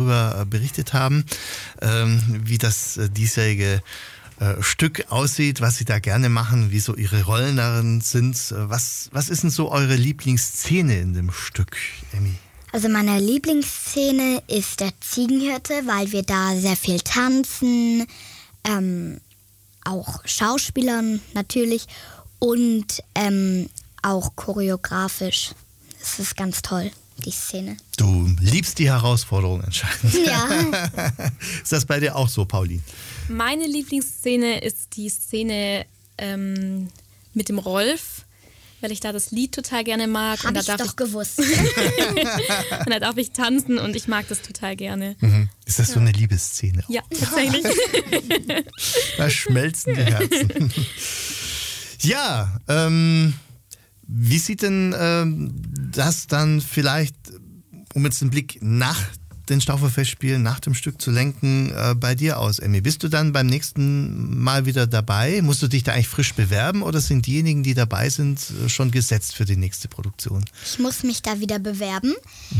darüber berichtet haben, wie das diesjährige Stück aussieht, was Sie da gerne machen, wie so Ihre Rollen darin sind. Was ist denn so eure Lieblingsszene in dem Stück, Emmy? Also meine Lieblingsszene ist der Ziegenhirte, weil wir da sehr viel tanzen, auch Schauspielern natürlich und auch choreografisch. Es ist ganz toll, die Szene. Du liebst die Herausforderung anscheinend. Ja. Ist das bei dir auch so, Pauline? Meine Lieblingsszene ist die Szene mit dem Rolf, weil ich da das Lied total gerne mag. Hab ich doch gewusst. Und da darf ich tanzen und ich mag das total gerne. Mhm. Ist das so eine Liebesszene? Ja, tatsächlich. Da schmelzen die Herzen. Ja, wie sieht denn das dann vielleicht, um jetzt den Blick nach den Stauferfestspielen, nach dem Stück zu lenken, bei dir aus, Emmy? Bist du dann beim nächsten Mal wieder dabei? Musst du dich da eigentlich frisch bewerben oder sind diejenigen, die dabei sind, schon gesetzt für die nächste Produktion? Ich muss mich da wieder bewerben.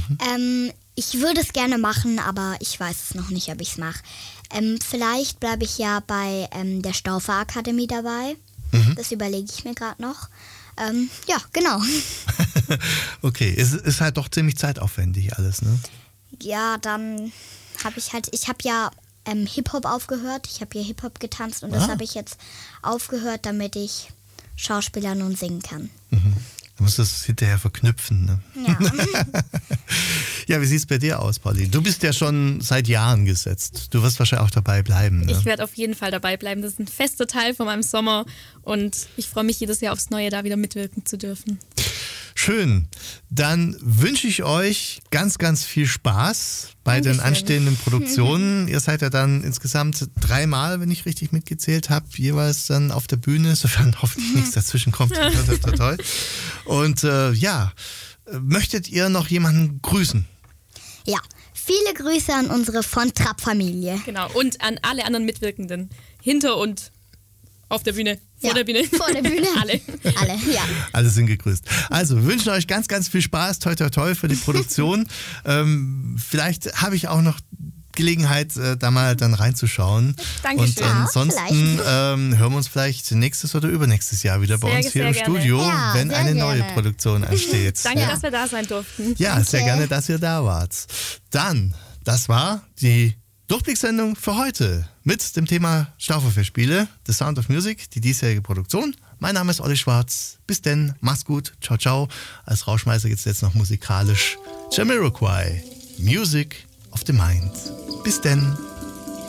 Ich würde es gerne machen, aber ich weiß es noch nicht, ob ich es mache. Vielleicht bleibe ich ja bei der Staufer-Akademie dabei. Das überlege ich mir gerade noch. Ja, genau. Okay, es ist halt doch ziemlich zeitaufwendig alles, ne? Ja, dann habe ich habe ja Hip-Hop aufgehört. Ich habe hier Hip-Hop getanzt und das habe ich jetzt aufgehört, damit ich Schauspielern und singen kann. Du musst das hinterher verknüpfen, ne? Ja. Ja, wie sieht es bei dir aus, Pauline? Du bist ja schon seit Jahren gesetzt. Du wirst wahrscheinlich auch dabei bleiben, ne? Ich werde auf jeden Fall dabei bleiben. Das ist ein fester Teil von meinem Sommer und ich freue mich jedes Jahr aufs Neue, da wieder mitwirken zu dürfen. Schön. Dann wünsche ich euch ganz, ganz viel Spaß bei den anstehenden Produktionen. Ihr seid ja dann insgesamt 3 Mal, wenn ich richtig mitgezählt habe, jeweils dann auf der Bühne, sofern hoffentlich nichts dazwischen kommt. Toll. Und ja, möchtet ihr noch jemanden grüßen? Ja, viele Grüße an unsere von Trapp-Familie. Genau, und an alle anderen Mitwirkenden. Hinter und auf der Bühne. Vor der Bühne. Vor der Bühne. Alle. Alle, ja. Alle sind gegrüßt. Also, wir wünschen euch ganz, ganz viel Spaß. Toi, toi, toi für die Produktion. Vielleicht habe ich auch noch Gelegenheit, da mal dann reinzuschauen. Dankeschön. Und ansonsten hören wir uns vielleicht nächstes oder übernächstes Jahr wieder bei uns hier im Studio, ja, wenn eine neue gerne. Produktion ansteht. Danke, dass wir da sein durften. Ja, Danke. sehr gerne, dass ihr da wart. Dann, das war die Durchblicksendung für heute mit dem Thema Stauferfestspiele, The Sound of Music, die diesjährige Produktion. Mein Name ist Olli Schwarz. Bis denn, mach's gut, ciao, ciao. Als Rauschmeißer geht's jetzt noch musikalisch. Jamiroquai, Music of the Mind. Bis denn.